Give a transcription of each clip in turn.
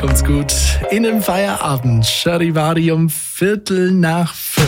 kommt's gut. In den Feierabend, Charivari um 5:45.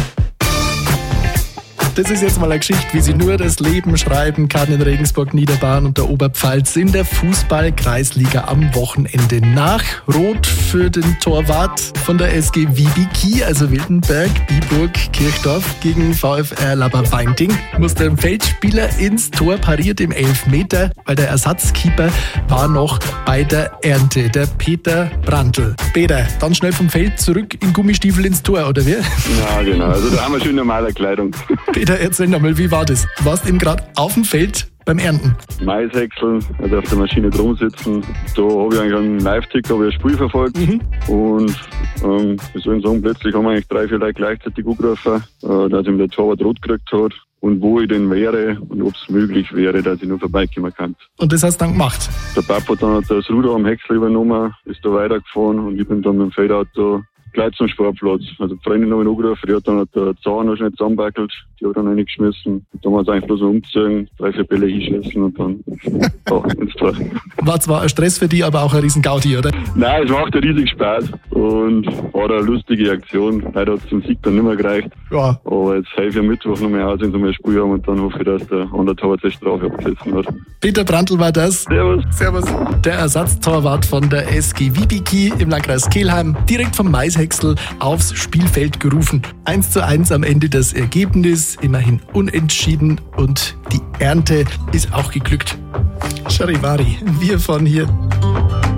Das ist jetzt mal eine Geschichte, wie sie nur das Leben schreiben kann in Regensburg, Niederbayern und der Oberpfalz in der Fußball-Kreisliga am Wochenende. Nach Rot für den Torwart von der SG Wiebikie, also Wildenberg, Biburg, Kirchdorf gegen VfR Laberweinting, musste ein Feldspieler ins Tor, pariert im Elfmeter, weil der Ersatzkeeper war noch bei der Ernte, der Peter Brandl. Peter, dann schnell vom Feld zurück in Gummistiefel ins Tor, oder wie? Ja, genau. Also da haben wir schon normale Kleidung. Peter, erzähl nochmal, wie war das? Du warst eben gerade auf dem Feld beim Ernten. Maishäckseln, also auf der Maschine drum sitzen. Da habe ich eigentlich einen Live-Ticker, ein Spiel verfolgt. Und wie soll ich sagen, plötzlich haben eigentlich 3-4 Leute gleichzeitig angerufen, dass ihm der Torwart rot gekriegt hat und wo ich denn wäre und ob es möglich wäre, dass ich nur vorbeikommen kann. Und das hast du dann gemacht? Der Papa dann hat das Ruder am Häcksel übernommen, ist da weitergefahren und ich bin dann mit dem Feldauto gleich zum Sportplatz. Also die Freundin habe ich angerufen, die hat dann den Zahn noch schnell zusammengebackelt, die hat dann reingeschmissen. Dann haben wir es eigentlich bloß so umgezogen, 3-4 Bälle hinschießen und dann ins Tor. War zwar ein Stress für dich, aber auch ein riesen Gaudi, oder? Nein, es macht ja riesig Spaß und war eine lustige Aktion. Leider hat es zum Sieg dann nicht mehr gereicht. Ja. Aber jetzt helfe ich am Mittwoch noch mehr aus, wenn wir ein Spiel haben und dann hoffe ich, dass der andere Torwart sich Strafe abgesessen hat. Peter Brandl war das. Servus. Servus. Der Ersatztorwart von der SG Wiebikie im Landkreis Kelheim, direkt vom Maishäcksel aufs Spielfeld gerufen. 1:1 am Ende das Ergebnis, immerhin unentschieden und die Ernte ist auch geglückt. Charivari, wir von hier.